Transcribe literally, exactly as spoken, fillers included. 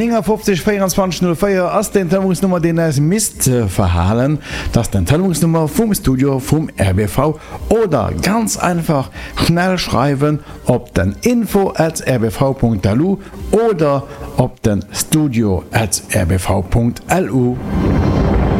fünfzig vierundzwanzig null vier ass den Telefonsnummer den es Mist äh, verhalen, dats den Telefonsnummer vum Studio vum R B V oder ganz einfach schnell schreiben op den info at r b v punkt l u oder op den studio at r b v punkt l u.